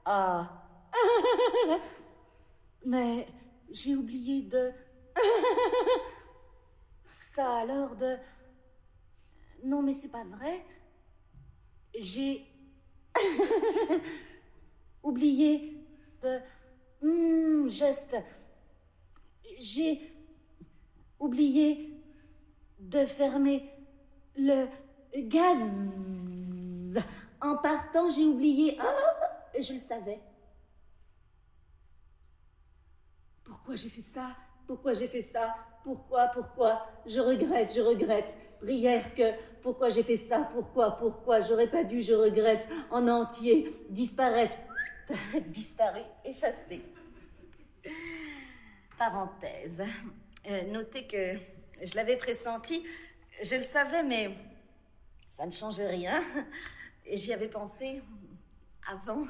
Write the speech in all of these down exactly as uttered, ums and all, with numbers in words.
Ah. Mais j'ai oublié de... Ça alors de... Non, mais c'est pas vrai. J'ai... oublié de... Mmh, geste. J'ai oublié de fermer le gaz. En partant, j'ai oublié... Ah, je le savais. Pourquoi j'ai fait ça? Pourquoi j'ai fait ça? Pourquoi? Pourquoi? Je regrette, je regrette. Prière que... Pourquoi j'ai fait ça? Pourquoi? Pourquoi? J'aurais pas dû, je regrette. En entier. Disparaisse. Disparu, effacé. Parenthèse. Euh, notez que je l'avais pressenti. Je le savais, mais ça ne change rien. J'y avais pensé avant.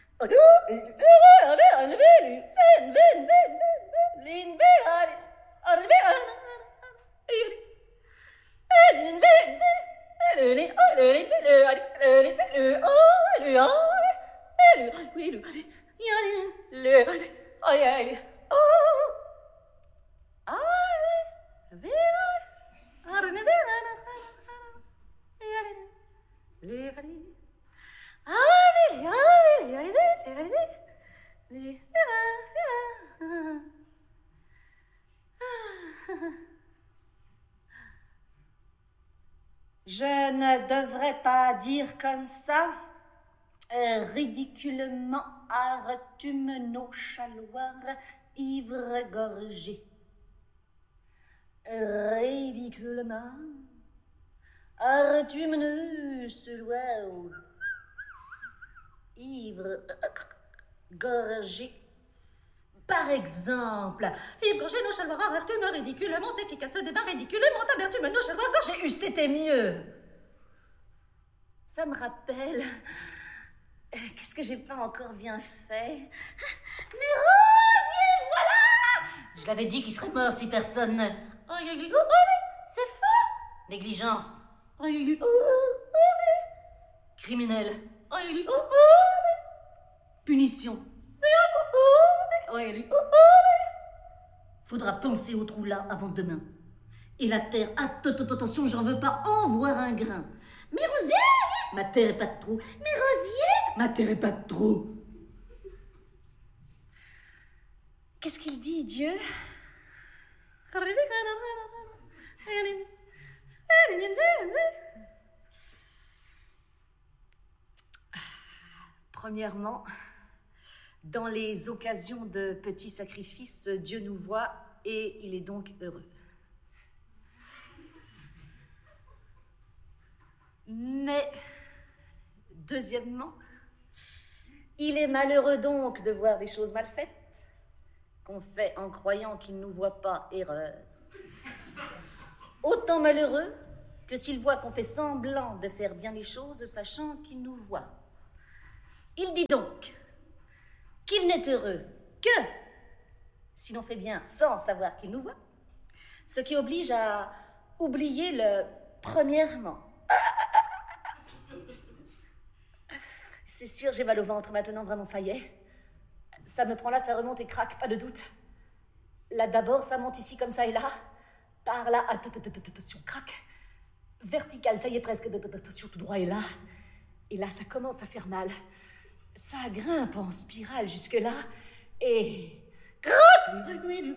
Je ne devrais pas dire comme ça. Euh, ridiculement artume nos chaloirs ivre-gorgés. Ridiculement artume nos chaloirs ivre-gorgés. Par exemple, ivre-gorgés nos chaloirs artume ridiculement efficace débat ridiculement amertume nos chaloirs gorgés. Eussent été mieux. Ça me rappelle... Qu'est-ce que j'ai pas encore bien fait? Mais Rosier, voilà! Je l'avais dit qu'il serait mort si personne... C'est faux! Négligence. Criminel. Punition. Faudra penser au trou là avant demain. Et la terre, attention, j'en veux pas en voir un grain. Mais Rosier! Ma terre est pas de trou. Mais Rosier! Ma terre est pas de trou. Qu'est-ce qu'il dit, Dieu? Premièrement, dans les occasions de petits sacrifices, Dieu nous voit et il est donc heureux. Mais, deuxièmement, il est malheureux donc de voir des choses mal faites, qu'on fait en croyant qu'il ne nous voit pas, erreur. Autant malheureux que s'il voit qu'on fait semblant de faire bien les choses, sachant qu'il nous voit. Il dit donc qu'il n'est heureux que si l'on fait bien sans savoir qu'il nous voit, ce qui oblige à oublier le premièrement. C'est sûr, j'ai mal au ventre maintenant, vraiment, ça y est. Ça me prend là, ça remonte et craque, pas de doute. Là, d'abord, ça monte ici, comme ça et là. Par là, attention, craque. Vertical, ça y est, presque, attention, tout droit et là. Et là, ça commence à faire mal. Ça grimpe en spirale jusque-là. Et... craque.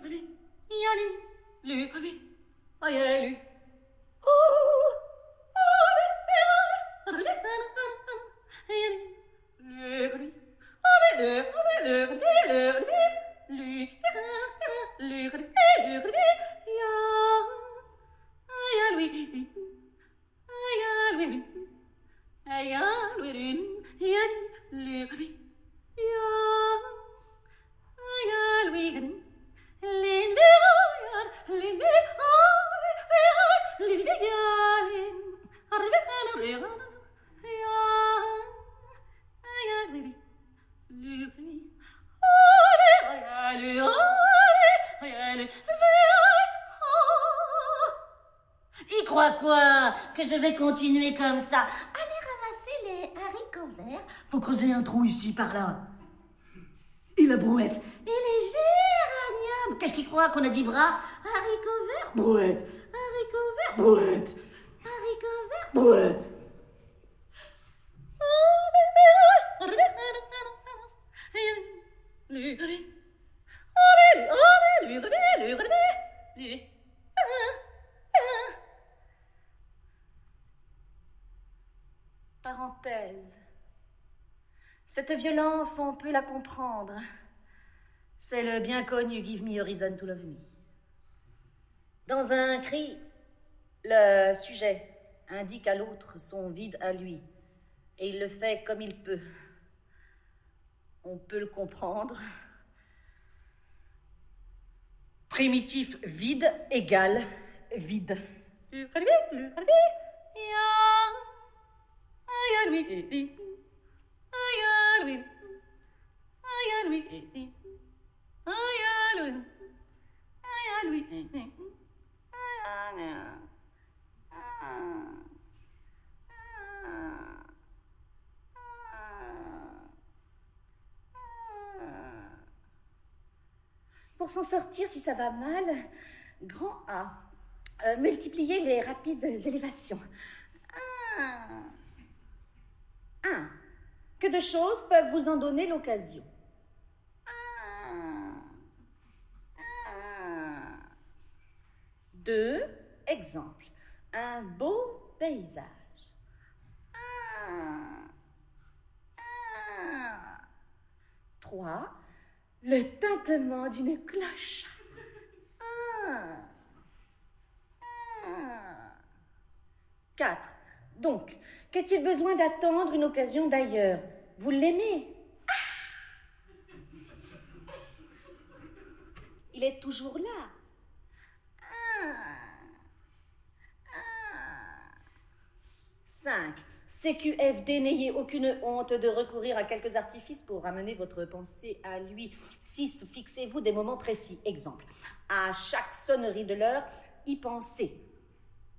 Il croit quoi? Que je vais continuer comme ça? Allez ramasser les haricots verts. Faut creuser un trou ici, par là. Et la brouette? Et les géraniums? Qu'est-ce qu'il croit qu'on a dit bras? Haricots verts, brouette. Haricots verts, brouette. Haricots verts, brouette. Parenthèse. Cette violence, on peut la comprendre. C'est le bien connu Give me a reason to love me. Dans un cri, le sujet indique à l'autre son vide à lui, et il le fait comme il peut. On peut le comprendre. Primitif vide égale vide. Pour s'en sortir, si ça va mal, grand A. Euh, multipliez les rapides élévations. Un. Un. Que de choses peuvent vous en donner l'occasion. Un. Un. Deux. Exemple. Un beau paysage. Un. Un. Trois. Le tintement d'une cloche. Un. Un. Quatre. Donc, qu'est-il besoin d'attendre une occasion d'ailleurs? Vous l'aimez? Ah! Il est toujours là. Un. Un. Cinq. C Q F D, n'ayez aucune honte de recourir à quelques artifices pour ramener votre pensée à lui. Six. Fixez-vous des moments précis. Exemple. À chaque sonnerie de l'heure, y pensez.